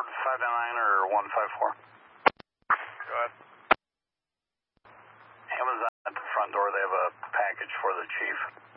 599 or 154? Go ahead. Amazon at the front door, they have a package for the chief.